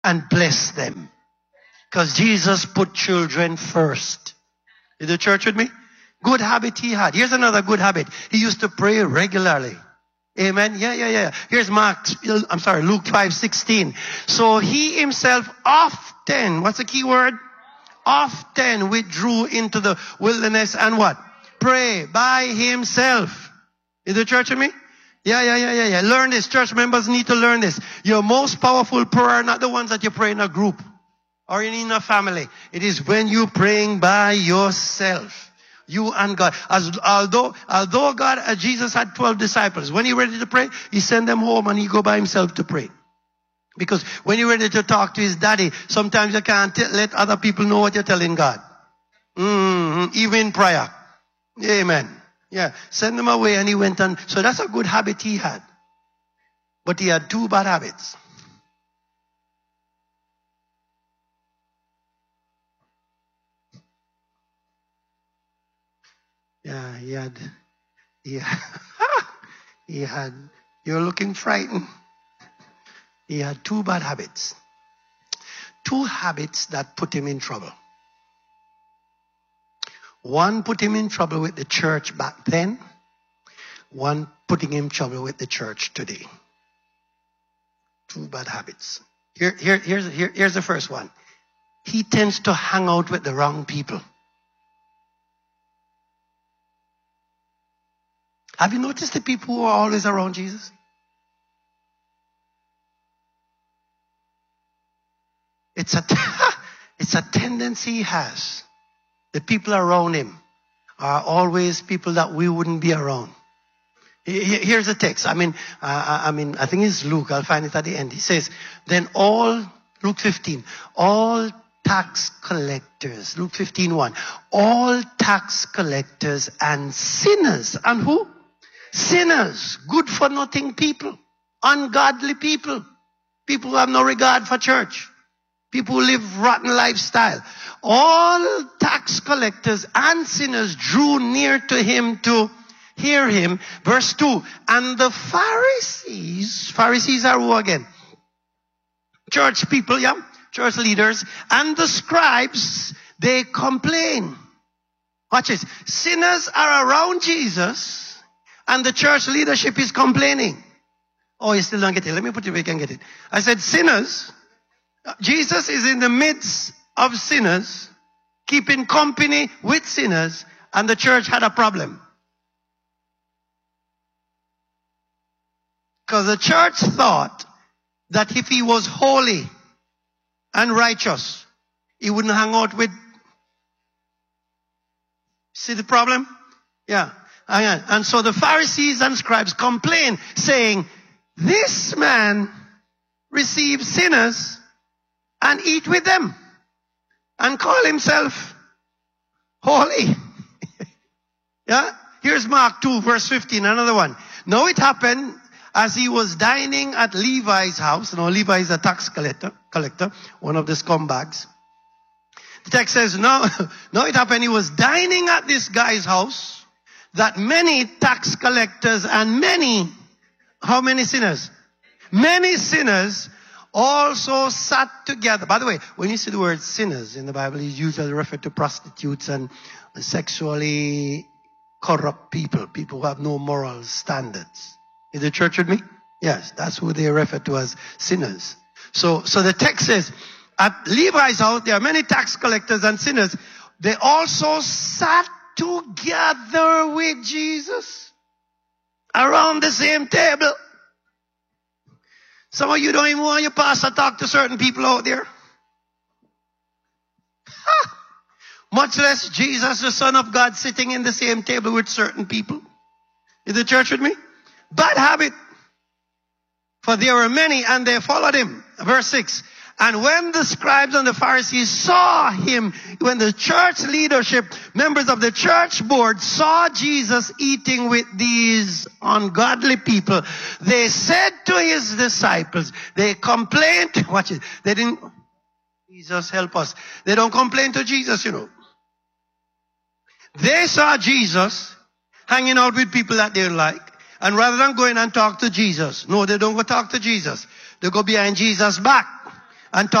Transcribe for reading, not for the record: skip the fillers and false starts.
and bless them. Because Jesus put children first. Is the church with me? Good habit he had. Here's another good habit. He used to pray regularly. Amen. Yeah. Here's Luke 5:16. So he himself often, what's the key word? Often withdrew into the wilderness and what? Pray by himself. Is the church with me? Yeah. Learn this. Church members need to learn this. Your most powerful prayer are not the ones that you pray in a group or in a family. It is when you're praying by yourself. You and God. Although Jesus had 12 disciples, when he ready to pray, he sent them home and he go by himself to pray. Because when you're ready to talk to his daddy, sometimes you can't let other people know what you're telling God. Even in prayer. Amen. Yeah. Send them away and he went on. So that's a good habit he had. But he had two bad habits. Yeah, he had, you're looking frightened. He had two bad habits. Two habits that put him in trouble. One put him in trouble with the church back then. One putting him in trouble with the church today. Two bad habits. Here's the first one. He tends to hang out with the wrong people. Have you noticed the people who are always around Jesus? It's a tendency he has. The people around him are always people that we wouldn't be around. Here's the text. I think it's Luke. I'll find it at the end. He says, then Luke 15, all tax collectors, Luke 15:1, all tax collectors and sinners. And who? Sinners, good for nothing people, ungodly people, people who have no regard for church, people who live rotten lifestyle. All tax collectors and sinners drew near to him to hear him. Verse 2, and the Pharisees are who again? Church people, yeah, church leaders, and the scribes, they complain. Watch this. Sinners are around Jesus, and the church leadership is complaining. Oh, you still don't get it. Let me put it where you can get it. I said sinners. Jesus is in the midst of sinners, keeping company with sinners, and the church had a problem. Because the church thought that if he was holy and righteous, he wouldn't hang out with. See the problem? Yeah. And so the Pharisees and scribes complain, saying, this man receives sinners and eat with them and call himself holy. Yeah. Here's Mark 2 verse 15, another one. Now it happened as he was dining at Levi's house. Now Levi is a tax collector, one of the scumbags. The text says, now it happened he was dining at this guy's house, that many tax collectors and how many sinners? Many sinners also sat together. By the way, when you see the word sinners in the Bible, it's usually referred to prostitutes and sexually corrupt people who have no moral standards. Is the church with me? Yes, that's who they refer to as sinners. So the text says, at Levi's house, there are many tax collectors and sinners. They also sat together with Jesus around the same table. Some of you don't even want your pastor to talk to certain people out there. Much less Jesus, the Son of God, sitting in the same table with certain people. Is the church with me? Bad habit. For there were many and they followed him. Verse 6. And when the scribes and the Pharisees saw him, when the church leadership, members of the church board saw Jesus eating with these ungodly people, they said to his disciples, they complained, watch it, they didn't, Jesus help us. They don't complain to Jesus, you know. They saw Jesus hanging out with people that they like, and rather than going and talk to Jesus, no, they don't go talk to Jesus. They go behind Jesus' back and talk